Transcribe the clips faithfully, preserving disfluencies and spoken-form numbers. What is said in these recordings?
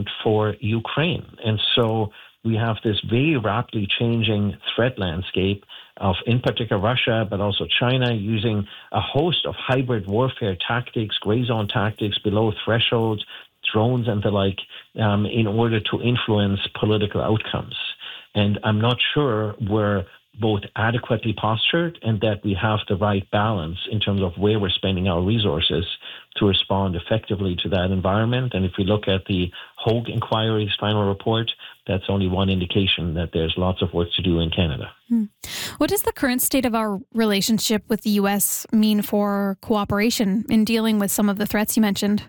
important for Ukraine. And so we have this very rapidly changing threat landscape of, in particular, Russia, but also China, using a host of hybrid warfare tactics, gray zone tactics, below thresholds, drones and the like, um, in order to influence political outcomes. And I'm not sure we're both adequately postured and that we have the right balance in terms of where we're spending our resources to respond effectively to that environment. And if we look at the Hogue Inquiry's final report, that's only one indication that there's lots of work to do in Canada. Hmm. What does the current state of our relationship with the U S mean for cooperation in dealing with some of the threats you mentioned?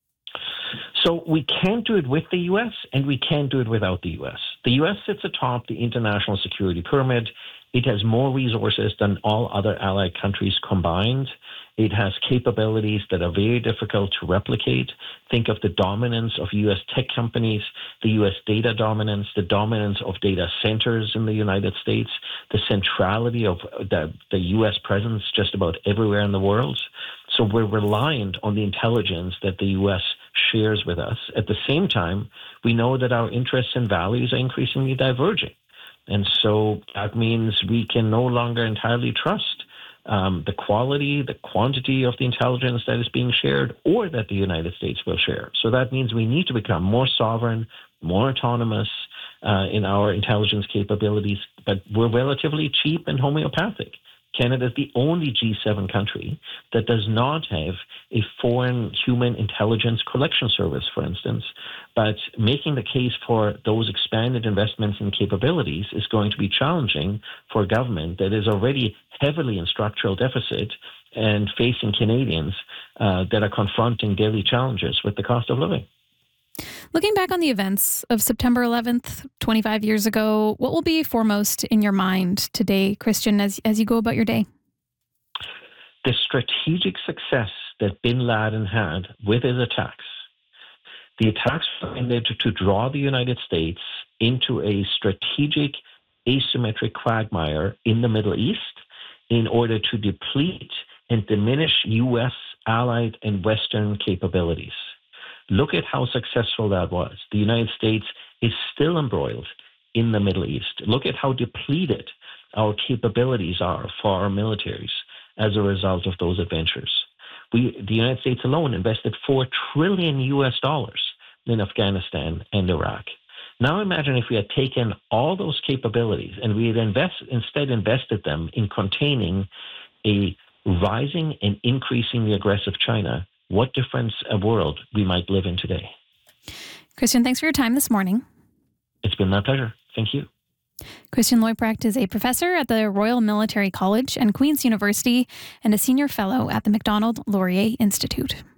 So we can't do it with the U S and we can't do it without the U S. The U S sits atop the international security pyramid. It has more resources than all other allied countries combined. It has capabilities that are very difficult to replicate. Think of the dominance of U S tech companies, the U S data dominance, the dominance of data centers in the United States, the centrality of the, the U S presence just about everywhere in the world. So we're reliant on the intelligence that the U S shares with us. At the same time, we know that our interests and values are increasingly diverging. And so that means we can no longer entirely trust um, the quality, the quantity of the intelligence that is being shared or that the United States will share. So that means we need to become more sovereign, more autonomous uh, in our intelligence capabilities, but we're relatively cheap and homeopathic. Canada is the only G seven country that does not have a foreign human intelligence collection service, for instance. But making the case for those expanded investments and capabilities is going to be challenging for a government that is already heavily in structural deficit and facing Canadians uh, that are confronting daily challenges with the cost of living. Looking back on the events of September eleventh, twenty-five years ago, what will be foremost in your mind today, Christian, as, as you go about your day? The strategic success that bin Laden had with his attacks. The attacks were intended to draw the United States into a strategic asymmetric quagmire in the Middle East in order to deplete and diminish U S allied and Western capabilities. Look at how successful that was. The United States is still embroiled in the Middle East. Look at how depleted our capabilities are for our militaries as a result of those adventures. We, the United States alone invested four trillion U S dollars in Afghanistan and Iraq. Now imagine if we had taken all those capabilities and we had invest, instead invested them in containing a rising and increasingly aggressive China. What difference a world we might live in today. Christian, thanks for your time this morning. It's been my pleasure. Thank you. Christian Leuprecht is a professor at the Royal Military College and Queen's University and a senior fellow at the Macdonald Laurier Institute.